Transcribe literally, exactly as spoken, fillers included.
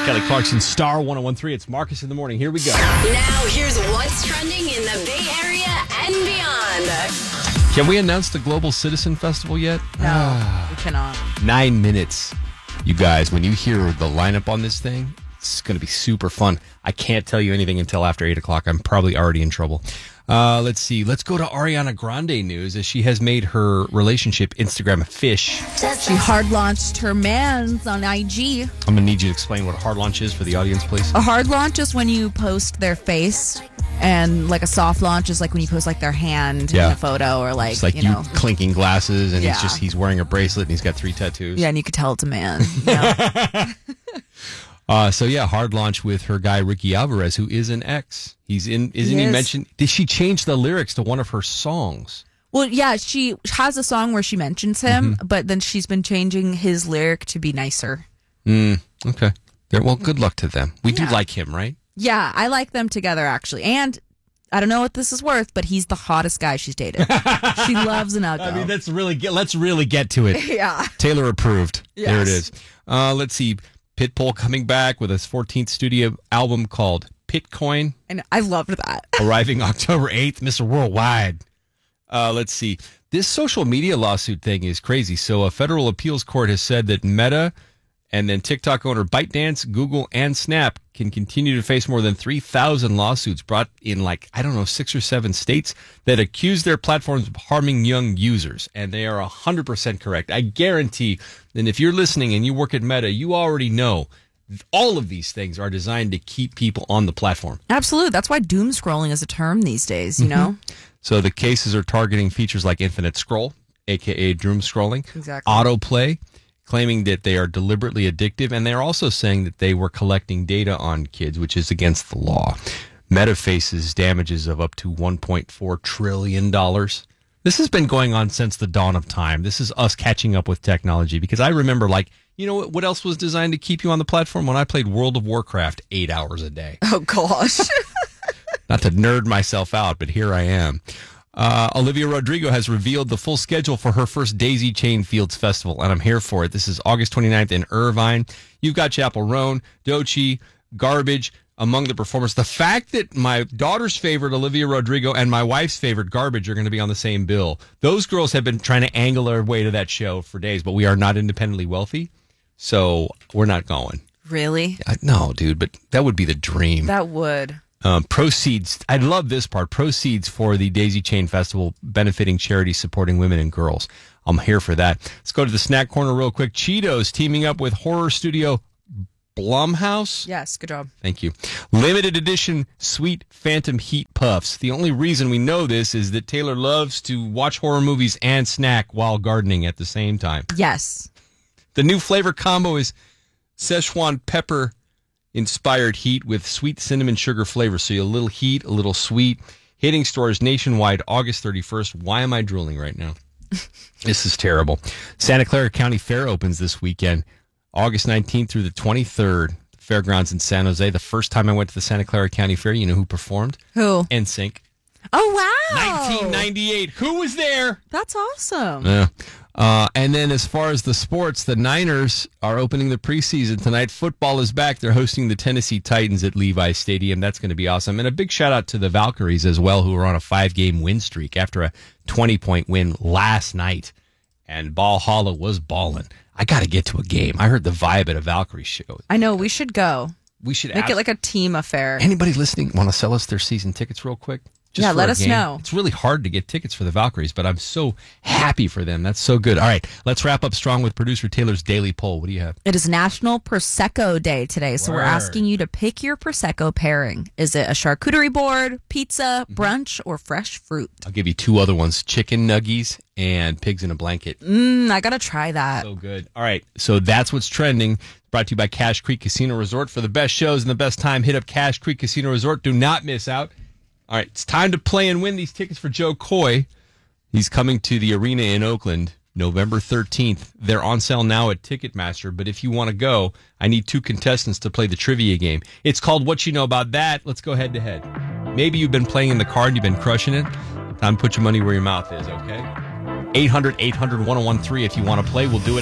Kelly Clarkson, Star one oh one three. It's Marcus in the Morning. Here we go. Now, here's what's trending in the Bay Area and beyond. Can we announce the Global Citizen Festival yet? No, we cannot. Nine minutes. You guys, when you hear the lineup on this thing, it's going to be super fun. I can't tell you anything until after eight o'clock. I'm probably already in trouble. Uh, let's see. Let's go to Ariana Grande news as she has made her relationship Instagram a fish. She hard launched her mans on I G. I'm going to need you to explain what a hard launch is for the audience, please. A hard launch is when you post their face, and like a soft launch is like when you post like their hand Yeah. in a photo, or like, It's like you you, know. clinking glasses, and Yeah. he's just he's wearing a bracelet and he's got three tattoos. Yeah, and you could tell it's a man. Yeah. Uh, so yeah, hard launch with her guy Ricky Alvarez, who is an ex. He's in. Isn't He he, is. mentioned? Did she change the lyrics to one of her songs? Well, yeah, she has a song where she mentions him, Mm-hmm. but then she's been changing his lyric to be nicer. Mm, okay. Yeah, well, good luck to them. We Yeah. do like him, right? Yeah, I like them together, actually. And I don't know what this is worth, but he's the hottest guy she's dated. She loves an uggo. I mean, let's really get. Let's really get to it. Yeah. Taylor approved. There it Yes. is. Uh, let's see. Pitbull coming back with his fourteenth studio album called Pitcoin, And I loved that. arriving October eighth. Mister Worldwide. Uh, let's see. This social media lawsuit thing is crazy. So a federal appeals court has said that Meta and then TikTok owner ByteDance, Google, and Snap can continue to face more than three thousand lawsuits brought in, like, I don't know, six or seven states that accuse their platforms of harming young users. And they are one hundred percent correct. I guarantee that if you're listening and you work at Meta, you already know all of these things are designed to keep people on the platform. Absolutely. That's why doom scrolling is a term these days, you know? So the cases are targeting features like infinite scroll, a k a doom scrolling, Exactly. autoplay, claiming that they are deliberately addictive, and they're also saying that they were collecting data on kids, which is against the law. Meta faces damages of up to one point four trillion dollars. This has been going on since the dawn of time. This is us catching up with technology, because I remember, like, you know what, what else was designed to keep you on the platform? When I played World of Warcraft eight hours a day. Oh, gosh. Not to nerd myself out, but here I am. Uh, Olivia Rodrigo has revealed the full schedule for her first Daisy Chain Fields Festival, and I'm here for it. This is August twenty-ninth in Irvine. You've got Chappell Roan, Doechii, Garbage among the performers. The fact that my daughter's favorite, Olivia Rodrigo, and my wife's favorite, Garbage, are going to be on the same bill. Those girls have been trying to angle their way to that show for days, but we are not independently wealthy, so we're not going. Really? I, no, dude, but that would be the dream. That would. Um, proceeds, I love this part, proceeds for the Daisy Chain Festival benefiting charities supporting women and girls. I'm here for that. Let's go to the snack corner real quick. Cheetos teaming up with horror studio Blumhouse. Yes, good job. Thank you. Limited edition Sweet Phantom Heat Puffs. The only reason we know this is that Taylor loves to watch horror movies and snack while gardening at the same time. Yes. The new flavor combo is Szechuan pepper inspired heat with sweet cinnamon sugar flavor. So a little heat, a little sweet. Hitting stores nationwide August thirty-first. Why am I drooling right now? This is terrible. Santa Clara County Fair opens this weekend, August nineteenth through the twenty-third. Fairgrounds in San Jose. The first time I went to the Santa Clara County Fair, you know who performed? Who? N Sync. Oh, wow. nineteen ninety-eight. Who was there? That's awesome. Yeah. Uh, and then as far as the sports, the Niners are opening the preseason tonight. Football is back. They're hosting the Tennessee Titans at Levi Stadium. That's going to be awesome. And a big shout out to the Valkyries as well, who are on a five-game win streak after a twenty-point win last night. And Ball Hollow was balling. I got to get to a game. I heard the vibe at a Valkyrie show. I know. We should go. We should Make ask, it like a team affair. anybody listening want to sell us their season tickets real quick? Just Yeah, for let a us game. know. It's really hard to get tickets for the Valkyries, but I'm so happy for them. That's so good. All right, let's wrap up strong with producer Taylor's daily poll. What do you have? It is National Prosecco Day today, so we're Word. asking you to pick your Prosecco pairing. Is it a charcuterie board, pizza, brunch, or fresh fruit? I'll give you two other ones, chicken nuggies and pigs in a blanket. Mm, I gotta try that. So good. All right, so that's what's trending. Brought to you by Cache Creek Casino Resort. For the best shows and the best time, hit up Cache Creek Casino Resort. Do not miss out. All right, it's time to play and win these tickets for Joe Coy. He's coming to the arena in Oakland November thirteenth. They're on sale now at Ticketmaster, but if you want to go, I need two contestants to play the trivia game. It's called What You Know About That. Let's go head to head. Maybe you've been playing in the car and you've been crushing it. Time to put your money where your mouth is, okay? eight hundred eight hundred ten thirteen if you want to play. We'll do it.